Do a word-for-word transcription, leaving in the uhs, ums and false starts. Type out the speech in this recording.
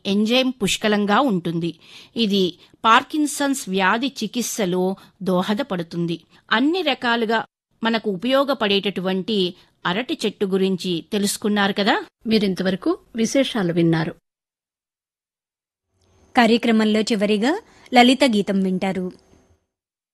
Enzyme పుష్కలంగా ఉంటుంది. ఇది పార్కిన్సన్స్ వ్యాధి చికిత్సలో దోహదపడుతుంది. అన్ని రకాలుగా మనకు ఉపయోగపడేటటువంటి అరటి చెట్టు గురించి తెలుసుకున్నారు కదా. మీరింతవరకు విశేషాలు విన్నారు. కార్యక్రమంలో చివరిగా లలిత గీతం వింటారు.